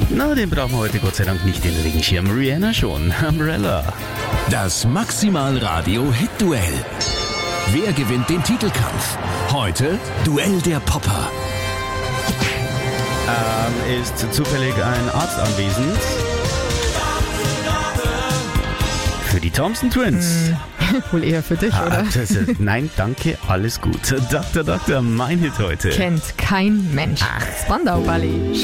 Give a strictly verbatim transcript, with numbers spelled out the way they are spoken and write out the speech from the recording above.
Na, den brauchen wir heute Gott sei Dank nicht, den Regenschirm. Rihanna schon. Umbrella. Das Maximal-Radio-Hit-Duell. Wer gewinnt den Titelkampf? Heute Duell der Popper. Ähm, ist zufällig ein Arzt anwesend? Für die Thompson Twins. Hm, wohl eher für dich, Ah, oder? das ist, nein, danke, alles gut. Doktor, Doktor, mein Hit heute. Kennt kein Mensch. Spandau Ballet.